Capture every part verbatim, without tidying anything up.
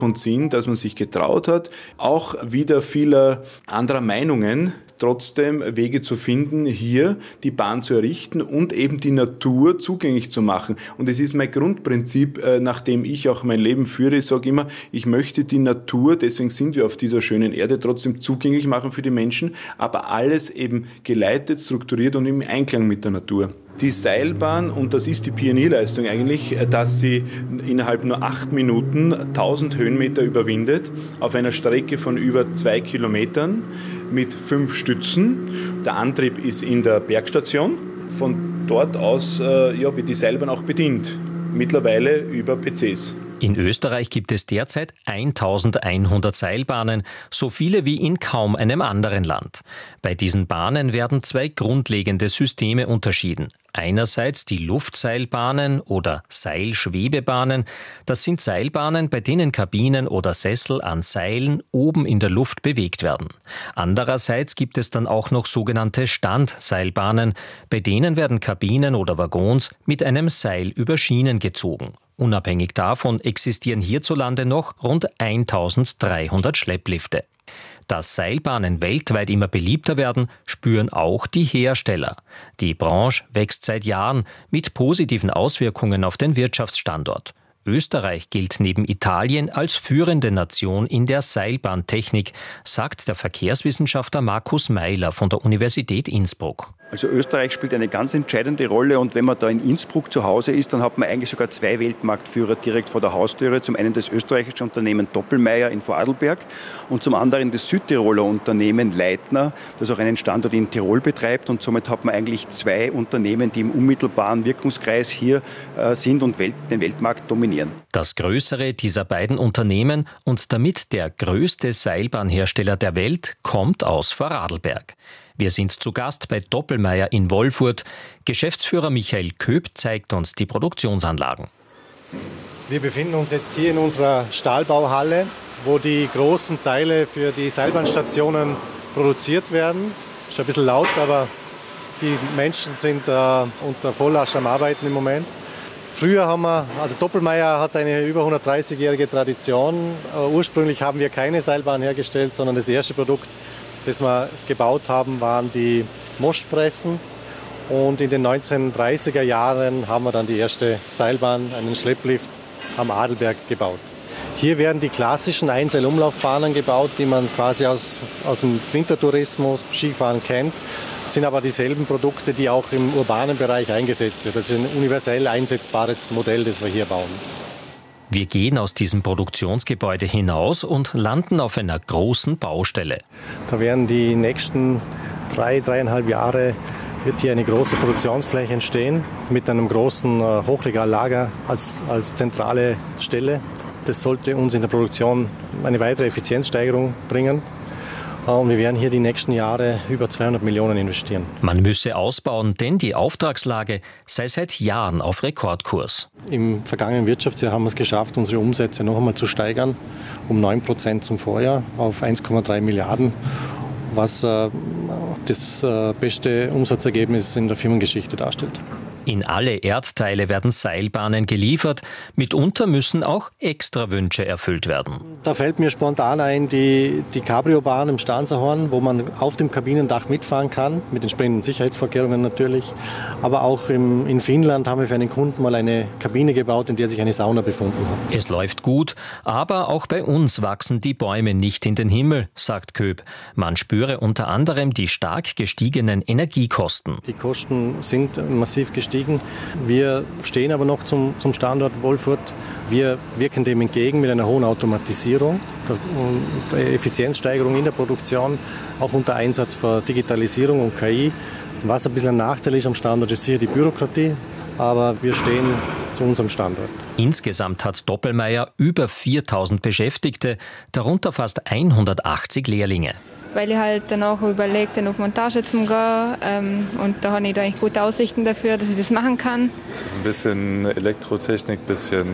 und Sinn, dass man sich getraut hat, auch wieder vieler anderer Meinungen, trotzdem Wege zu finden, hier die Bahn zu errichten und eben die Natur zugänglich zu machen. Und es ist mein Grundprinzip, nach dem ich auch mein Leben führe. Ich sage immer, ich möchte die Natur, deswegen sind wir auf dieser schönen Erde, trotzdem zugänglich machen für die Menschen, aber alles eben geleitet, strukturiert und im Einklang mit der Natur. Die Seilbahn, und das ist die Pionierleistung eigentlich, dass sie innerhalb nur acht Minuten tausend Höhenmeter überwindet, auf einer Strecke von über zwei Kilometern mit fünf Stützen. Der Antrieb ist in der Bergstation. Von dort aus äh, ja, wird die Seilbahn auch bedient, mittlerweile über P Cs. In Österreich gibt es derzeit eintausendeinhundert Seilbahnen, so viele wie in kaum einem anderen Land. Bei diesen Bahnen werden zwei grundlegende Systeme unterschieden. Einerseits die Luftseilbahnen oder Seilschwebebahnen. Das sind Seilbahnen, bei denen Kabinen oder Sessel an Seilen oben in der Luft bewegt werden. Andererseits gibt es dann auch noch sogenannte Standseilbahnen. Bei denen werden Kabinen oder Waggons mit einem Seil über Schienen gezogen. Unabhängig davon existieren hierzulande noch rund eintausenddreihundert Schlepplifte. Dass Seilbahnen weltweit immer beliebter werden, spüren auch die Hersteller. Die Branche wächst seit Jahren mit positiven Auswirkungen auf den Wirtschaftsstandort. Österreich gilt neben Italien als führende Nation in der Seilbahntechnik, sagt der Verkehrswissenschaftler Markus Meiler von der Universität Innsbruck. Also Österreich spielt eine ganz entscheidende Rolle, und wenn man da in Innsbruck zu Hause ist, dann hat man eigentlich sogar zwei Weltmarktführer direkt vor der Haustüre. Zum einen das österreichische Unternehmen Doppelmayr in Vorarlberg und zum anderen das Südtiroler Unternehmen Leitner, das auch einen Standort in Tirol betreibt, und somit hat man eigentlich zwei Unternehmen, die im unmittelbaren Wirkungskreis hier äh, sind und Welt, den Weltmarkt dominieren. Das größere dieser beiden Unternehmen und damit der größte Seilbahnhersteller der Welt kommt aus Vorarlberg. Wir sind zu Gast bei Doppelmayr in Wolfurt. Geschäftsführer Michael Köb zeigt uns die Produktionsanlagen. Wir befinden uns jetzt hier in unserer Stahlbauhalle, wo die großen Teile für die Seilbahnstationen produziert werden. Ist ein bisschen laut, aber die Menschen sind äh, unter Volllast am Arbeiten im Moment. Früher haben wir, also Doppelmayr hat eine über hundertdreißigjährige Tradition. Uh, ursprünglich haben wir keine Seilbahn hergestellt, sondern das erste Produkt, das wir gebaut haben, waren die Moschpressen. Und in den neunzehnhundertdreißiger Jahren haben wir dann die erste Seilbahn, einen Schlepplift am Adelberg gebaut. Hier werden die klassischen Einseilumlaufbahnen gebaut, die man quasi aus, aus dem Wintertourismus, Skifahren kennt. Das sind aber dieselben Produkte, die auch im urbanen Bereich eingesetzt werden. Das ist ein universell einsetzbares Modell, das wir hier bauen. Wir gehen aus diesem Produktionsgebäude hinaus und landen auf einer großen Baustelle. Da werden die nächsten drei, dreieinhalb Jahre wird hier eine große Produktionsfläche entstehen mit einem großen Hochregallager als, als zentrale Stelle. Das sollte uns in der Produktion eine weitere Effizienzsteigerung bringen. Und wir werden hier die nächsten Jahre über zweihundert Millionen investieren. Man müsse ausbauen, denn die Auftragslage sei seit Jahren auf Rekordkurs. Im vergangenen Wirtschaftsjahr haben wir es geschafft, unsere Umsätze noch einmal zu steigern, um neun Prozent zum Vorjahr auf eins Komma drei Milliarden, was äh, das äh, beste Umsatzergebnis in der Firmengeschichte darstellt. In alle Erdteile werden Seilbahnen geliefert. Mitunter müssen auch Extrawünsche erfüllt werden. Da fällt mir spontan ein die, die Cabrio-Bahn im Stanzerhorn, wo man auf dem Kabinendach mitfahren kann, mit entsprechenden Sicherheitsvorkehrungen natürlich. Aber auch im, in Finnland haben wir für einen Kunden mal eine Kabine gebaut, in der sich eine Sauna befunden hat. Es läuft gut, aber auch bei uns wachsen die Bäume nicht in den Himmel, sagt Köb. Man spüre unter anderem die stark gestiegenen Energiekosten. Die Kosten sind massiv gestiegen. Wir stehen aber noch zum, zum Standort Wolfurt. Wir wirken dem entgegen mit einer hohen Automatisierung, der Effizienzsteigerung in der Produktion, auch unter Einsatz von Digitalisierung und K I. Was ein bisschen ein Nachteil ist am Standort, ist hier die Bürokratie, aber wir stehen zu unserem Standort. Insgesamt hat Doppelmayr über viertausend Beschäftigte, darunter fast hundertachtzig Lehrlinge. Weil ich halt dann auch überlegt habe, auf Montage zu gehen. Ähm, und da habe ich da eigentlich gute Aussichten dafür, dass ich das machen kann. Das ist ein bisschen Elektrotechnik, ein bisschen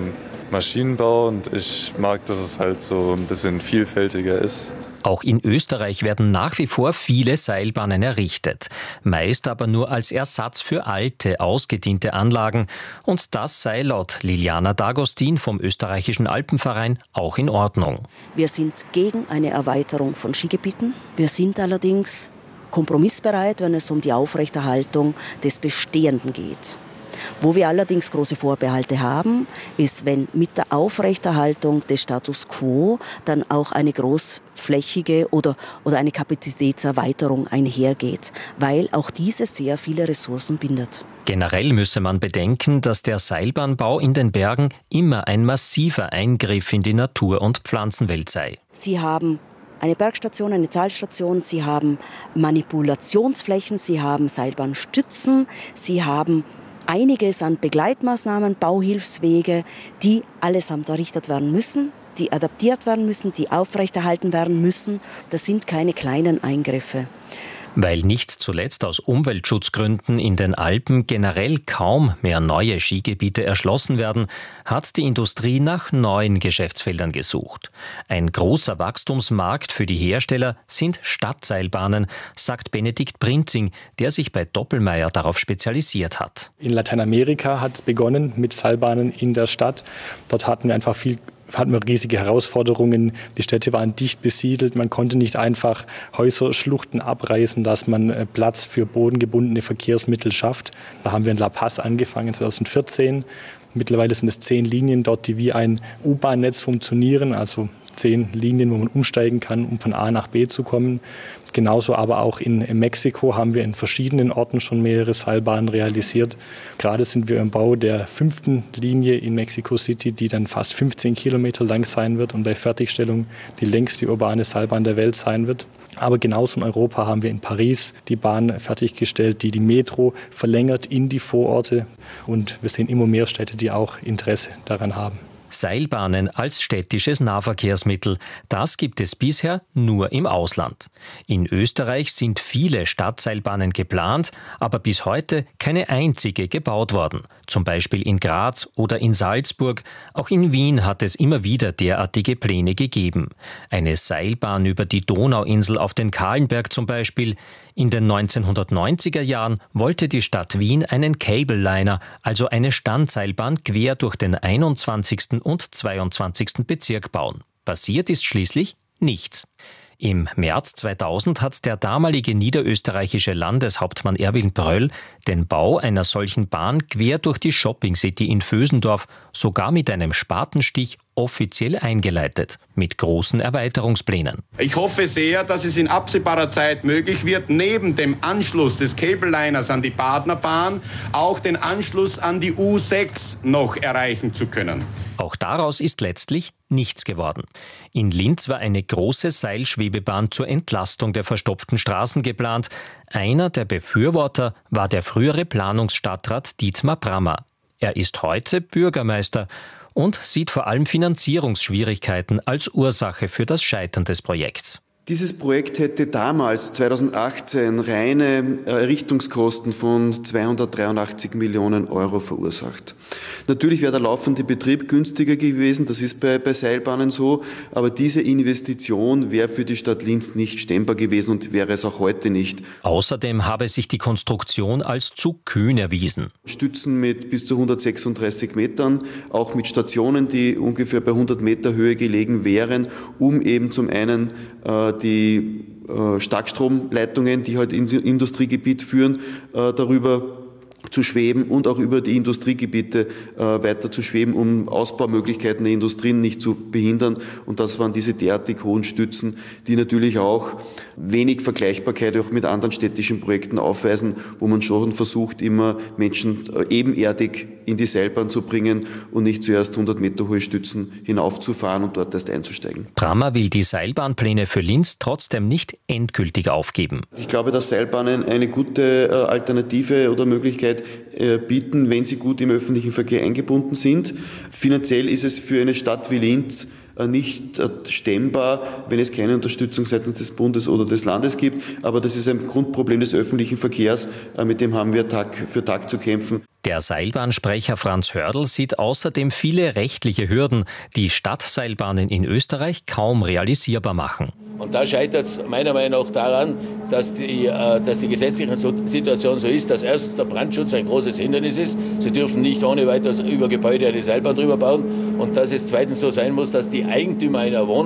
Maschinenbau und ich mag, dass es halt so ein bisschen vielfältiger ist. Auch in Österreich werden nach wie vor viele Seilbahnen errichtet, meist aber nur als Ersatz für alte, ausgediente Anlagen. Und das sei laut Liliana D'Agostin vom österreichischen Alpenverein auch in Ordnung. Wir sind gegen eine Erweiterung von Skigebieten. Wir sind allerdings kompromissbereit, wenn es um die Aufrechterhaltung des Bestehenden geht. Wo wir allerdings große Vorbehalte haben, ist, wenn mit der Aufrechterhaltung des Status quo dann auch eine großflächige oder, oder eine Kapazitätserweiterung einhergeht, weil auch diese sehr viele Ressourcen bindet. Generell müsse man bedenken, dass der Seilbahnbau in den Bergen immer ein massiver Eingriff in die Natur- und Pflanzenwelt sei. Sie haben eine Bergstation, eine Talstation, Sie haben Manipulationsflächen, Sie haben Seilbahnstützen, Sie haben einiges an Begleitmaßnahmen, Bauhilfswege, die allesamt errichtet werden müssen, die adaptiert werden müssen, die aufrechterhalten werden müssen. Das sind keine kleinen Eingriffe. Weil nicht zuletzt aus Umweltschutzgründen in den Alpen generell kaum mehr neue Skigebiete erschlossen werden, hat die Industrie nach neuen Geschäftsfeldern gesucht. Ein großer Wachstumsmarkt für die Hersteller sind Stadtseilbahnen, sagt Benedikt Brinzing, der sich bei Doppelmayr darauf spezialisiert hat. In Lateinamerika hat es begonnen mit Seilbahnen in der Stadt. Dort hatten wir einfach viel hatten wir riesige Herausforderungen. Die Städte waren dicht besiedelt. Man konnte nicht einfach Häuserschluchten abreißen, dass man Platz für bodengebundene Verkehrsmittel schafft. Da haben wir in La Paz angefangen, zwanzig vierzehn. Mittlerweile sind es zehn Linien dort, die wie ein U-Bahn-Netz funktionieren, also zehn Linien, wo man umsteigen kann, um von A nach B zu kommen. Genauso aber auch in Mexiko haben wir in verschiedenen Orten schon mehrere Seilbahnen realisiert. Gerade sind wir im Bau der fünften Linie in Mexico City, die dann fast fünfzehn Kilometer lang sein wird und bei Fertigstellung die längste urbane Seilbahn der Welt sein wird. Aber genauso in Europa haben wir in Paris die Bahn fertiggestellt, die die Metro verlängert in die Vororte. Und wir sehen immer mehr Städte, die auch Interesse daran haben. Seilbahnen als städtisches Nahverkehrsmittel, das gibt es bisher nur im Ausland. In Österreich sind viele Stadtseilbahnen geplant, aber bis heute keine einzige gebaut worden. Zum Beispiel in Graz oder in Salzburg. Auch in Wien hat es immer wieder derartige Pläne gegeben. Eine Seilbahn über die Donauinsel auf den Kahlenberg zum Beispiel. In den neunzehnhundertneunziger Jahren wollte die Stadt Wien einen Cable Liner, also eine Standseilbahn quer durch den einundzwanzigsten und zweiundzwanzigsten Bezirk bauen. Passiert ist schließlich nichts. Im März zweitausend hat der damalige niederösterreichische Landeshauptmann Erwin Bröll den Bau einer solchen Bahn quer durch die Shopping City in Vösendorf sogar mit einem Spatenstich offiziell eingeleitet, mit großen Erweiterungsplänen. Ich hoffe sehr, dass es in absehbarer Zeit möglich wird, neben dem Anschluss des Cable Liners an die Partnerbahn auch den Anschluss an die U sechs noch erreichen zu können. Auch daraus ist letztlich nichts geworden. In Linz war eine große Seilschwebebahn zur Entlastung der verstopften Straßen geplant. Einer der Befürworter war der frühere Planungsstadtrat Dietmar Brammer. Er ist heute Bürgermeister und sieht vor allem Finanzierungsschwierigkeiten als Ursache für das Scheitern des Projekts. Dieses Projekt hätte damals, zweitausendachtzehn, reine Errichtungskosten von zweihundertdreiundachtzig Millionen Euro verursacht. Natürlich wäre der laufende Betrieb günstiger gewesen, das ist bei, bei Seilbahnen so, aber diese Investition wäre für die Stadt Linz nicht stemmbar gewesen und wäre es auch heute nicht. Außerdem habe sich die Konstruktion als zu kühn erwiesen. Stützen mit bis zu hundertsechsunddreißig Metern, auch mit Stationen, die ungefähr bei hundert Meter Höhe gelegen wären, um eben zum einen äh, die äh, Starkstromleitungen, die halt ins Industriegebiet führen, äh, darüber zu schweben und auch über die Industriegebiete äh, weiter zu schweben, um Ausbaumöglichkeiten der Industrien nicht zu behindern. Und das waren diese derartig hohen Stützen, die natürlich auch wenig Vergleichbarkeit auch mit anderen städtischen Projekten aufweisen, wo man schon versucht, immer Menschen äh, ebenerdig in die Seilbahn zu bringen und nicht zuerst hundert Meter hohe Stützen hinaufzufahren und dort erst einzusteigen. Brammer will die Seilbahnpläne für Linz trotzdem nicht endgültig aufgeben. Ich glaube, dass Seilbahnen eine gute äh, Alternative oder Möglichkeit bieten, wenn sie gut im öffentlichen Verkehr eingebunden sind. Finanziell ist es für eine Stadt wie Linz nicht stemmbar, wenn es keine Unterstützung seitens des Bundes oder des Landes gibt. Aber das ist ein Grundproblem des öffentlichen Verkehrs, mit dem haben wir Tag für Tag zu kämpfen. Der Seilbahnsprecher Franz Hördl sieht außerdem viele rechtliche Hürden, die Stadtseilbahnen in Österreich kaum realisierbar machen. Und da scheitert es meiner Meinung nach daran, dass die, äh, dass die gesetzliche Situation so ist, dass erstens der Brandschutz ein großes Hindernis ist. Sie dürfen nicht ohne weiteres über Gebäude eine Seilbahn drüber bauen. Und dass es zweitens so sein muss, dass die Eigentümer einer Wohnung